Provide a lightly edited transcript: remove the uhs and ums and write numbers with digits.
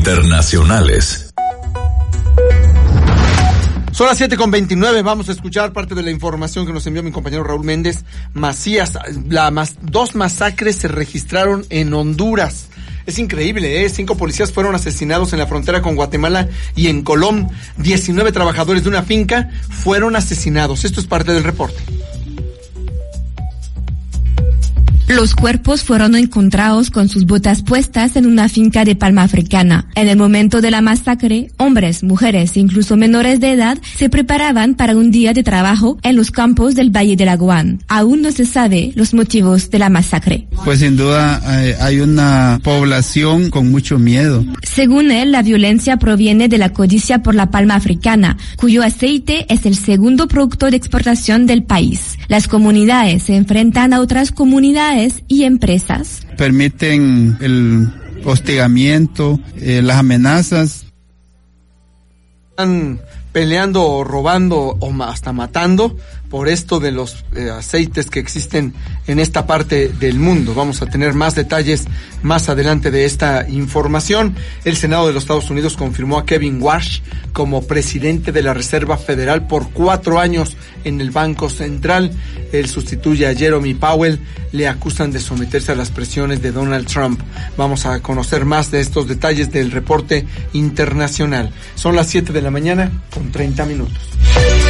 internacionales. Son las 7:29, vamos a escuchar parte de la información que nos envió mi compañero Raúl Méndez Macías. Dos masacres se registraron en Honduras. Es increíble, 5 policías fueron asesinados en la frontera con Guatemala y en Colón. 19 trabajadores de una finca fueron asesinados. Esto es parte del reporte. Los cuerpos fueron encontrados con sus botas puestas en una finca de Palma Africana. En el momento de la masacre, hombres, mujeres e incluso menores de edad se preparaban para un día de trabajo en los campos del Valle del Aguán. Aún no se sabe los motivos de la masacre. Pues sin duda hay una población con mucho miedo. Según él, la violencia proviene de la codicia por la palma africana, cuyo aceite es el segundo producto de exportación del país. Las comunidades se enfrentan a otras comunidades y empresas. Permiten el hostigamiento, las amenazas. Están peleando o robando o hasta matando por esto de los aceites que existen en esta parte del mundo. Vamos a tener más detalles más adelante de esta información. El Senado de los Estados Unidos confirmó a Kevin Warsh como presidente de la Reserva Federal por 4 años en el Banco Central. Él sustituye a Jerome Powell. Le acusan de someterse a las presiones de Donald Trump. Vamos a conocer más de estos detalles del reporte internacional. Son las 7 de la mañana con 30 minutos.